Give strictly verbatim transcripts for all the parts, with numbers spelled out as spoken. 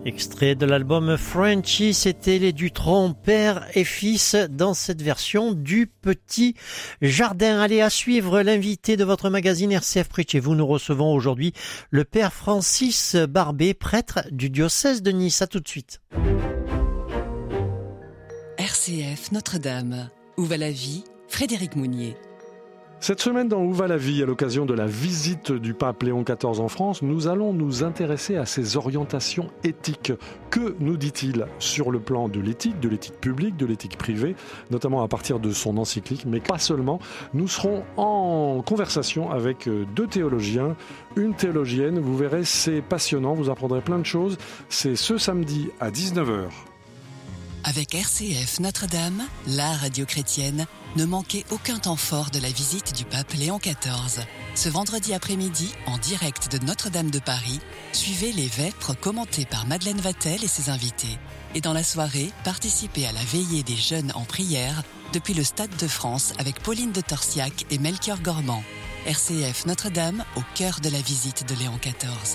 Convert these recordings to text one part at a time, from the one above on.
Extrait de l'album Frenchy, c'était les Dutronc, père et fils, dans cette version du Petit Jardin. Allez, à suivre l'invité de votre magazine R C F Près de chez vous. Nous recevons aujourd'hui le père Francis Barbé, prêtre du diocèse de Nice. À tout de suite. R C F Notre-Dame. Où va la vie? Frédéric Mounier. Cette semaine dans Où va la vie, à l'occasion de la visite du pape Léon quatorze en France, nous allons nous intéresser à ses orientations éthiques. Que nous dit-il sur le plan de l'éthique, de l'éthique publique, de l'éthique privée, notamment à partir de son encyclique, mais pas seulement. Nous serons en conversation avec deux théologiens, une théologienne. Vous verrez, c'est passionnant, vous apprendrez plein de choses. C'est ce samedi à dix-neuf heures. Avec R C F Notre-Dame, la radio chrétienne, ne manquez aucun temps fort de la visite du pape Léon quatorze. Ce vendredi après-midi, en direct de Notre-Dame de Paris, suivez les vêpres commentées par Madeleine Vatel et ses invités. Et dans la soirée, participez à la veillée des jeunes en prière depuis le Stade de France avec Pauline de Torsiac et Melchior Gormand. R C F Notre-Dame, au cœur de la visite de Léon quatorze.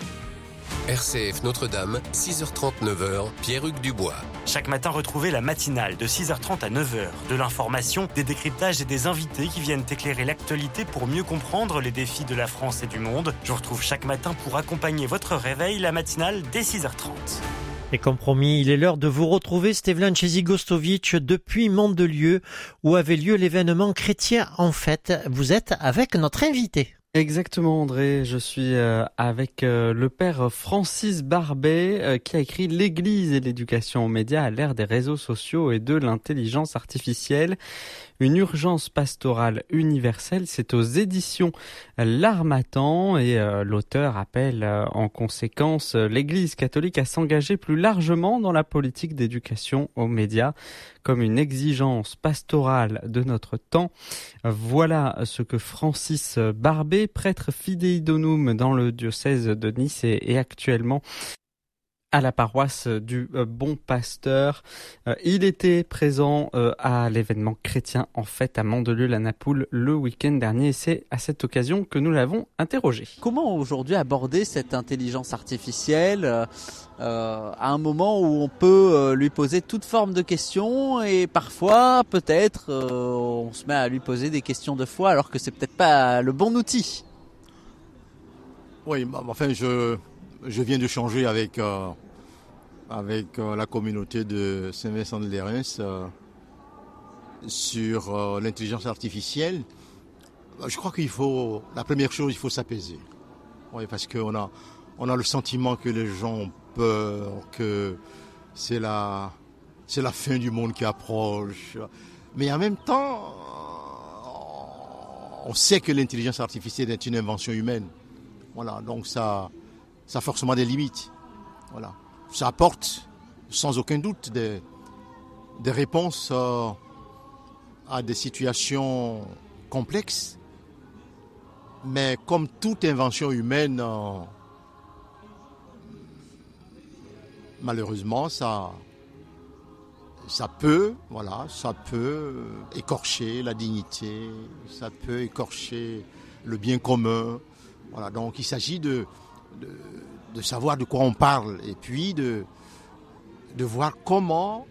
R C F Notre-Dame, six heures trente, neuf heures, Pierre-Hugues Dubois. Chaque matin, retrouvez la matinale de six heures trente à neuf heures. De l'information, des décryptages et des invités qui viennent éclairer l'actualité pour mieux comprendre les défis de la France et du monde. Je vous retrouve chaque matin pour accompagner votre réveil, la matinale dès six heures trente. Et comme promis, il est l'heure de vous retrouver, Stevlan Chezigostovic, depuis Mandelieu, où avait lieu l'événement Chrétien en fête. Vous êtes avec notre invité. Exactement André, je suis euh, avec euh, le père Francis Barbé euh, qui a écrit L'Église et l'éducation aux médias à l'ère des réseaux sociaux et de l'intelligence artificielle. Une urgence pastorale universelle, c'est aux éditions L'Harmattan et euh, l'auteur appelle euh, en conséquence euh, l'Église catholique à s'engager plus largement dans la politique d'éducation aux médias comme une exigence pastorale de notre temps. Voilà ce que Francis Barbé, prêtre fidei donum dans le diocèse de Nice et, et actuellement à la paroisse du euh, Bon Pasteur. Euh, il était présent euh, à l'événement Chrétien en fête à Mandelieu-la-Napoule le week-end dernier et c'est à cette occasion que nous l'avons interrogé. Comment aujourd'hui aborder cette intelligence artificielle euh, euh, à un moment où on peut euh, lui poser toute forme de questions et parfois peut-être euh, on se met à lui poser des questions de foi alors que c'est peut-être pas le bon outil? Oui, bah, enfin je... Je viens de changer avec, euh, avec euh, la communauté de Saint-Vincent-de-Lérins euh, sur euh, l'intelligence artificielle. Je crois qu'il faut, la première chose, il faut s'apaiser. Oui, parce qu'on a, on a le sentiment que les gens ont peur, que c'est la, c'est la fin du monde qui approche. Mais en même temps, on sait que l'intelligence artificielle est une invention humaine. Voilà, donc ça... ça a forcément des limites. Voilà. Ça apporte sans aucun doute des, des réponses euh, à des situations complexes. Mais comme toute invention humaine, euh, malheureusement, ça, ça peut, voilà, ça peut écorcher la dignité, ça peut écorcher le bien commun. Voilà. Donc il s'agit de De, de savoir de quoi on parle et puis de, de voir comment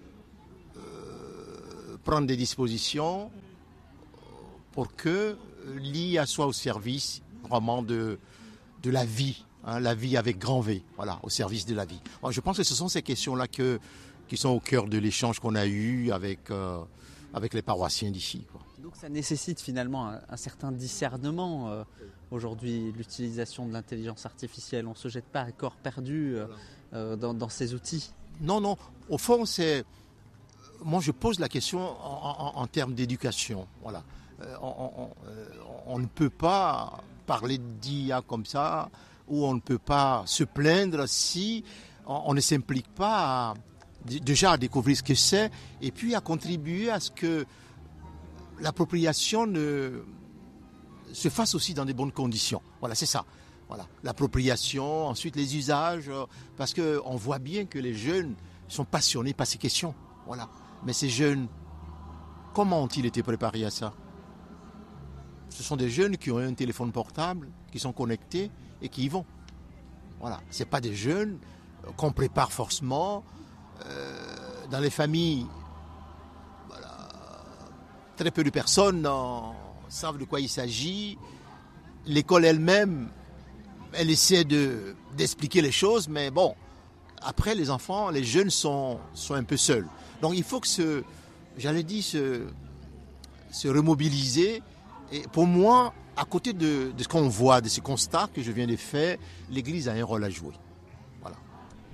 euh, prendre des dispositions pour que l'I A soit au service vraiment de, de la vie, hein, la vie avec grand V, voilà, au service de la vie. Alors, je pense que ce sont ces questions-là que, qui sont au cœur de l'échange qu'on a eu avec, euh, avec les paroissiens d'ici, quoi. Donc ça nécessite finalement un, un certain discernement euh, aujourd'hui, l'utilisation de l'intelligence artificielle. On ne se jette pas à corps perdu euh, euh, dans, dans ces outils. Non, non. Au fond, c'est... Moi, je pose la question en, en, en termes d'éducation. Voilà. Euh, on, on, euh, on ne peut pas parler d'I A comme ça, ou on ne peut pas se plaindre si on, on ne s'implique pas à, déjà à découvrir ce que c'est, et puis à contribuer à ce que l'appropriation ne se fasse aussi dans de bonnes conditions. Voilà, c'est ça. Voilà, l'appropriation, ensuite les usages, parce qu'on voit bien que les jeunes sont passionnés par ces questions. Voilà. Mais ces jeunes, comment ont-ils été préparés à ça? Ce sont des jeunes qui ont un téléphone portable, qui sont connectés et qui y vont. Voilà, ce n'est pas des jeunes qu'on prépare forcément. Euh, dans les familles, voilà, très peu de personnes en, savent de quoi il s'agit. L'école elle-même, elle essaie de, d'expliquer les choses, mais bon, après les enfants, les jeunes sont, sont un peu seuls. Donc il faut que ce, j'allais dire, se, se remobiliser. Et pour moi, à côté de, de ce qu'on voit, de ce constat que je viens de faire, l'Église a un rôle à jouer. Voilà. Lequel ?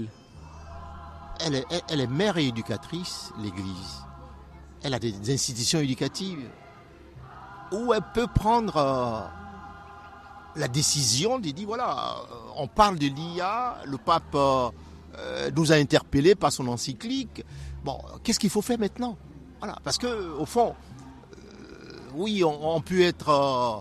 Elle est, elle, elle est mère et éducatrice, l'Église. Elle a des institutions éducatives où elle peut prendre euh, la décision de dire, voilà, euh, on parle de l'I A, le pape euh, euh, nous a interpellés par son encyclique. Bon, qu'est-ce qu'il faut faire maintenant ? Voilà, parce que au fond, euh, oui, on, on peut être, euh,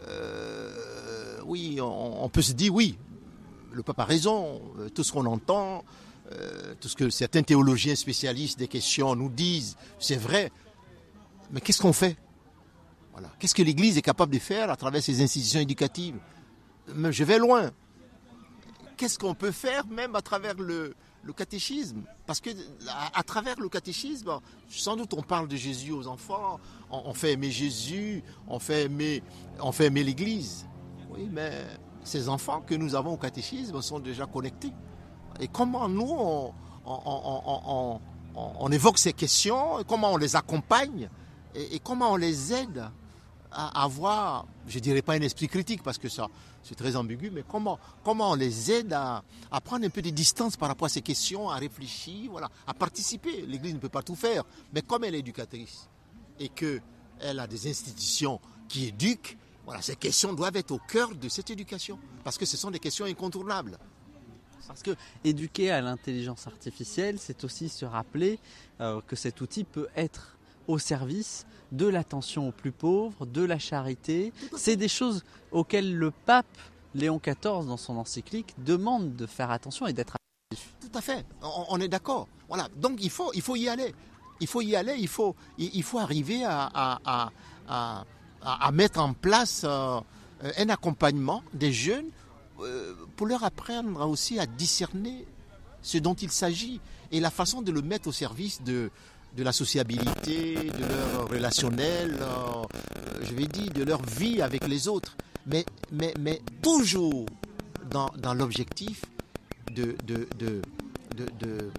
euh, oui, on, on peut se dire, oui, le pape a raison, euh, tout ce qu'on entend. Euh, tout ce que certains théologiens spécialistes des questions nous disent, c'est vrai. Mais qu'est-ce qu'on fait ? Voilà. Qu'est-ce que l'Église est capable de faire à travers ses institutions éducatives ? Mais je vais loin. Qu'est-ce qu'on peut faire même à travers le, le catéchisme ? Parce que à, à travers le catéchisme, sans doute on parle de Jésus aux enfants, on, on fait aimer Jésus, on fait aimer, on fait aimer l'Église. Oui, mais ces enfants que nous avons au catéchisme sont déjà connectés. Et comment nous, on, on, on, on, on, on évoque ces questions, comment on les accompagne et, et comment on les aide à avoir, je ne dirais pas un esprit critique parce que ça, c'est très ambigu, mais comment, comment on les aide à, à prendre un peu de distance par rapport à ces questions, à réfléchir, voilà, à participer. L'Église ne peut pas tout faire, mais comme elle est éducatrice et qu'elle a des institutions qui éduquent, voilà, ces questions doivent être au cœur de cette éducation parce que ce sont des questions incontournables. Parce que éduquer à l'intelligence artificielle, c'est aussi se rappeler euh, que cet outil peut être au service de l'attention aux plus pauvres, de la charité. C'est des choses auxquelles le pape Léon quatorze, dans son encyclique, demande de faire attention et d'être attentif. Tout à fait, on, on est d'accord. Voilà. Donc il faut, il faut y aller. Il faut y aller, il faut, il faut arriver à, à, à, à, à mettre en place euh, un accompagnement des jeunes pour leur apprendre aussi à discerner ce dont il s'agit et la façon de le mettre au service de, de la sociabilité, de leur relationnel, euh, je vais dire, de leur vie avec les autres. Mais, mais, mais toujours dans, dans l'objectif de, de, de, de, de,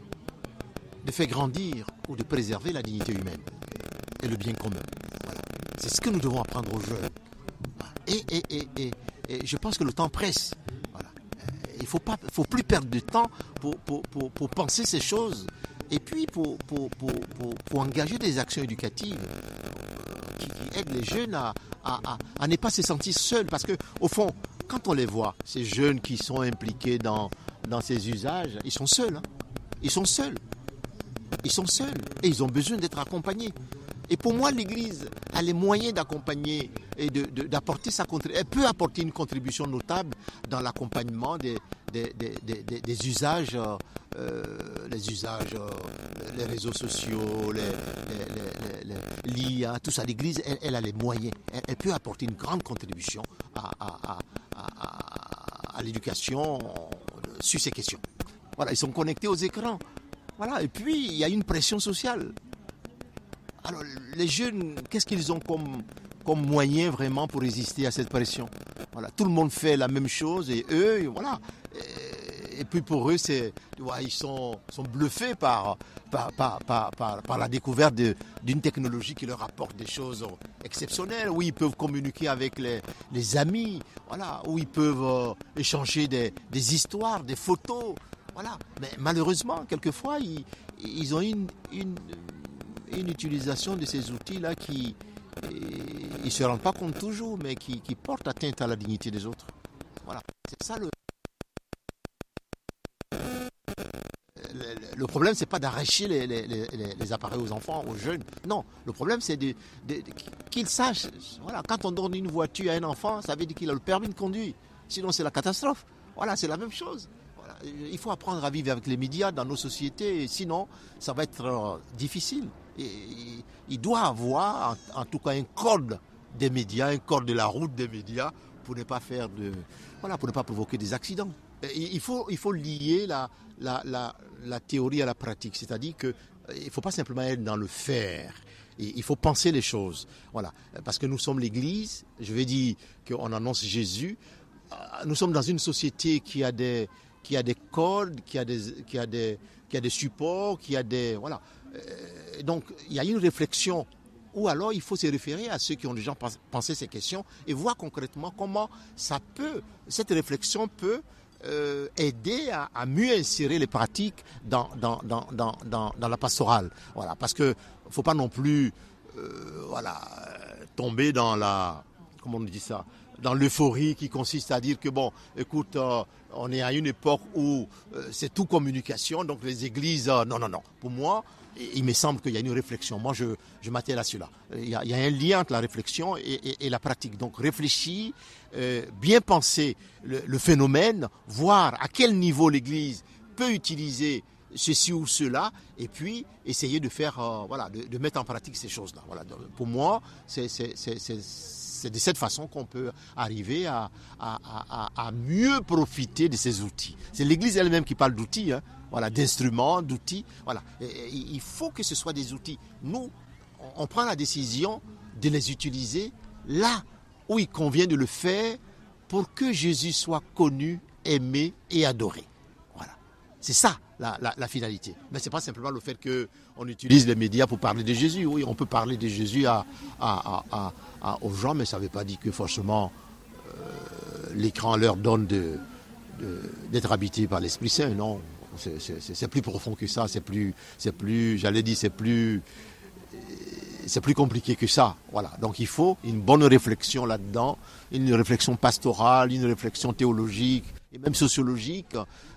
de faire grandir ou de préserver la dignité humaine et le bien commun. Voilà. C'est ce que nous devons apprendre aux jeunes. Et, et, et, et, et je pense que le temps presse. Il ne faut, faut plus perdre de temps pour, pour, pour, pour penser ces choses et puis pour, pour, pour, pour, pour engager des actions éducatives qui, qui aident les jeunes à, à, à, à ne pas se sentir seuls. Parce qu'au fond, quand on les voit, ces jeunes qui sont impliqués dans, dans ces usages, ils sont seuls. Hein. Ils sont seuls. Ils sont seuls et ils ont besoin d'être accompagnés. Et pour moi, l'Église a les moyens d'accompagner et de, de, d'apporter sa contribution. Elle peut apporter une contribution notable dans l'accompagnement des, des, des, des, des usages, euh, les usages, euh, les réseaux sociaux, les, les, les, les, l'I A, tout ça. L'Église, elle, elle a les moyens. Elle, elle peut apporter une grande contribution à, à, à, à, à l'éducation sur ces questions. Voilà, ils sont connectés aux écrans. Voilà, et puis il y a une pression sociale. Alors, les jeunes, qu'est-ce qu'ils ont comme, comme moyen vraiment pour résister à cette pression ? Voilà, tout le monde fait la même chose et eux, voilà. Et, et puis pour eux, c'est, ouais, ils sont, sont bluffés par, par, par, par, par, par la découverte de, d'une technologie qui leur apporte des choses exceptionnelles, où ils peuvent communiquer avec les, les amis, voilà, où ils peuvent euh, échanger des, des histoires, des photos. Voilà. Mais malheureusement, quelquefois, ils, ils ont une... une une utilisation de ces outils-là qui, ils ne se rendent pas compte toujours, mais qui, qui portent atteinte à la dignité des autres. Voilà. C'est ça le... Le, le problème, c'est pas d'arracher les, les, les, les appareils aux enfants, aux jeunes. Non, le problème, c'est de, de, de, qu'ils sachent. Voilà, quand on donne une voiture à un enfant, ça veut dire qu'il a le permis de conduire. Sinon, c'est la catastrophe. Voilà, c'est la même chose. Voilà. Il faut apprendre à vivre avec les médias dans nos sociétés, sinon, ça va être euh, difficile. Et, il doit avoir, en, en tout cas, un code des médias, un code de la route des médias pour ne pas faire de, voilà, pour ne pas provoquer des accidents. il faut, il faut lier la, la, la, la théorie à la pratique. C'est-à-dire qu'il ne faut pas simplement être dans le faire. Il faut penser les choses. Voilà. Parce que nous sommes l'Église, je vais dire qu'on annonce Jésus. Nous sommes dans une société qui a des, qui a des codes, qui a des, qui a des, qui a des supports, qui a des... Voilà. Donc, il y a une réflexion ou alors il faut se référer à ceux qui ont déjà pensé ces questions et voir concrètement comment ça peut, cette réflexion peut euh, aider à, à mieux insérer les pratiques dans, dans, dans, dans, dans, dans la pastorale. Voilà, parce qu'il ne faut pas non plus euh, voilà, tomber dans la... Comment on dit ça ? Dans l'euphorie qui consiste à dire que, bon, écoute, euh, on est à une époque où euh, c'est tout communication, donc les églises, euh, non, non, non. Pour moi, il me semble qu'il y a une réflexion. Moi, je, je m'attelle à cela. Il y, a, il y a un lien entre la réflexion et, et, et la pratique. Donc, réfléchir, euh, bien penser le, le phénomène, voir à quel niveau l'Église peut utiliser ceci ou cela, et puis essayer de faire, euh, voilà, de, de mettre en pratique ces choses-là. Voilà. Donc, pour moi, c'est, c'est, c'est, c'est, c'est de cette façon qu'on peut arriver à, à, à, à mieux profiter de ces outils. C'est l'Église elle-même qui parle d'outils, hein. Voilà, d'instruments, d'outils. Voilà. Et, et, il faut que ce soit des outils. Nous, on, on prend la décision de les utiliser là où il convient de le faire pour que Jésus soit connu, aimé et adoré. Voilà. C'est ça la, la, la finalité. Mais ce n'est pas simplement le fait qu'on utilise les médias pour parler de Jésus. Oui, on peut parler de Jésus à, à, à, à, à, aux gens, mais ça ne veut pas dire que forcément euh, l'écran leur donne de, de, d'être habité par l'Esprit Saint. Non. C'est, c'est, c'est plus profond que ça, c'est plus, c'est plus, j'allais dire, c'est plus, c'est plus compliqué que ça. Voilà. Donc il faut une bonne réflexion là-dedans, une réflexion pastorale, une réflexion théologique et même sociologique,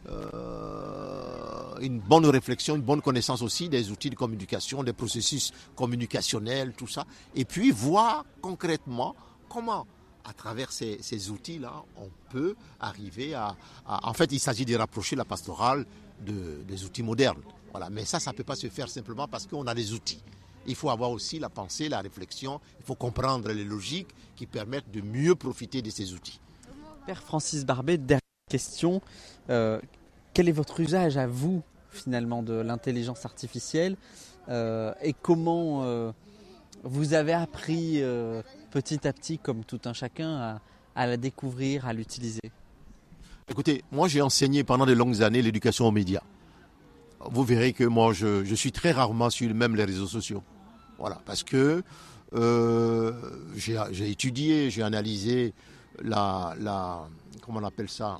euh, une bonne réflexion, une bonne connaissance aussi des outils de communication, des processus communicationnels, tout ça. Et puis voir concrètement comment, à travers ces, ces outils-là, on peut arriver à, à... En fait, il s'agit de rapprocher la pastorale de, des outils modernes. Voilà. Mais ça, ça ne peut pas se faire simplement parce qu'on a des outils. Il faut avoir aussi la pensée, la réflexion, il faut comprendre les logiques qui permettent de mieux profiter de ces outils. Père Francis Barbet, dernière question. Euh, quel est votre usage à vous, finalement, de l'intelligence artificielle euh, et comment euh, vous avez appris euh, petit à petit, comme tout un chacun, à, à la découvrir, à l'utiliser? Écoutez, moi j'ai enseigné pendant de longues années l'éducation aux médias. Vous verrez que moi je, je suis très rarement sur même les réseaux sociaux. Voilà, parce que euh, j'ai, j'ai étudié, j'ai analysé la, la, comment on appelle ça,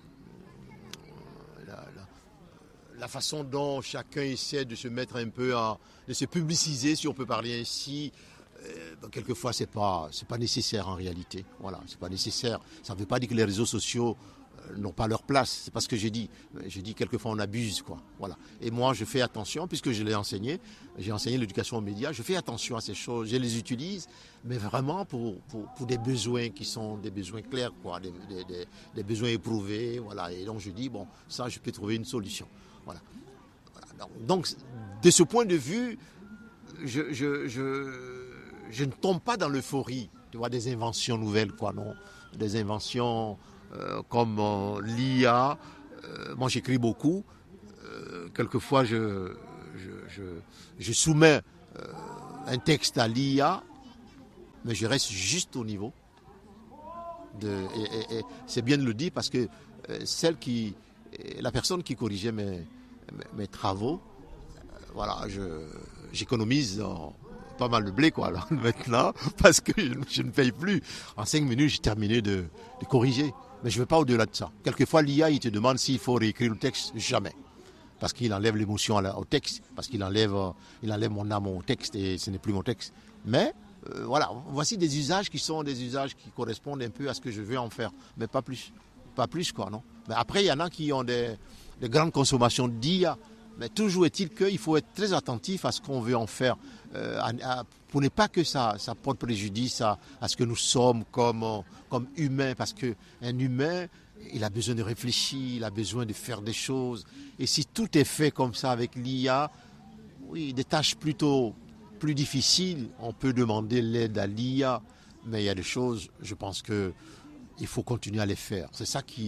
la, la, la façon dont chacun essaie de se mettre un peu à, de se publiciser, si on peut parler ainsi. Euh, quelquefois c'est pas, c'est pas nécessaire en réalité. Voilà, c'est pas nécessaire. Ça ne veut pas dire que les réseaux sociaux n'ont pas leur place, c'est pas ce que j'ai dit. J'ai dit quelquefois on abuse, quoi. Voilà. Et moi je fais attention, puisque je l'ai enseigné, j'ai enseigné l'éducation aux médias, je fais attention à ces choses, je les utilise, mais vraiment pour, pour, pour des besoins qui sont des besoins clairs, quoi, des, des, des, des besoins éprouvés, voilà. Et donc je dis, bon, ça je peux trouver une solution. Voilà. Voilà. Donc, donc de ce point de vue, je, je, je, je ne tombe pas dans l'euphorie, tu vois, des inventions nouvelles, quoi, non, des inventions Euh, comme euh, l'I A, euh, moi j'écris beaucoup, euh, quelquefois je, je, je, je soumets euh, un texte à l'I A, mais je reste juste au niveau. De, et, et, et c'est bien de le dire parce que euh, celle qui, la personne qui corrigeait mes, mes, mes travaux, euh, voilà, je, j'économise euh, pas mal de blé, quoi, là, maintenant, parce que je, je ne paye plus. En cinq minutes, j'ai terminé de, de corriger. Mais je ne vais pas au-delà de ça. Quelquefois, l'I A, il te demande s'il faut réécrire le texte. Jamais. Parce qu'il enlève l'émotion au texte. Parce qu'il enlève, il enlève mon âme au texte et ce n'est plus mon texte. Mais, euh, voilà, voici des usages qui sont des usages qui correspondent un peu à ce que je veux en faire. Mais pas plus. Pas plus, quoi, non. Mais après, il y en a qui ont des, des grandes consommations d'I A. Mais toujours est-il qu'il faut être très attentif à ce qu'on veut en faire. Euh, à, à, pour ne pas que ça, ça porte préjudice à, à ce que nous sommes comme, comme humains. Parce qu'un humain, il a besoin de réfléchir, il a besoin de faire des choses. Et si tout est fait comme ça avec l'I A, oui, des tâches plutôt plus difficiles, on peut demander l'aide à l'I A. Mais il y a des choses, je pense qu'il faut continuer à les faire. C'est ça qui,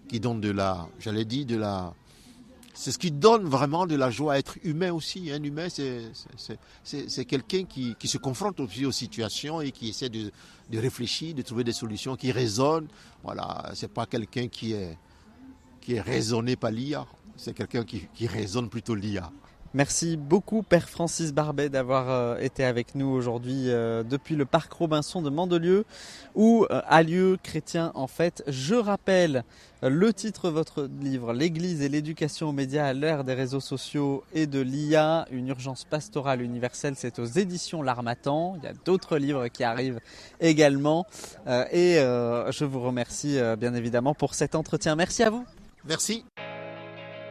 qui donne de la, j'allais dire, de la... C'est ce qui donne vraiment de la joie à être humain aussi. Un humain, c'est, c'est, c'est, c'est quelqu'un qui, qui se confronte aussi aux situations et qui essaie de, de réfléchir, de trouver des solutions, qui raisonne. Voilà, c'est pas quelqu'un qui est, qui est raisonné par l'I A. C'est quelqu'un qui, qui raisonne plutôt l'I A. Merci beaucoup Père Francis Barbet d'avoir euh, été avec nous aujourd'hui euh, depuis le parc Robinson de Mandelieu où euh, a lieu Chrétien en Fête. Je rappelle euh, le titre de votre livre, L'Église et l'éducation aux médias à l'ère des réseaux sociaux et de l'I A, une urgence pastorale universelle. C'est aux éditions L'Harmattan. Il y a d'autres livres qui arrivent également euh, et euh, je vous remercie euh, bien évidemment pour cet entretien. Merci à vous. Merci.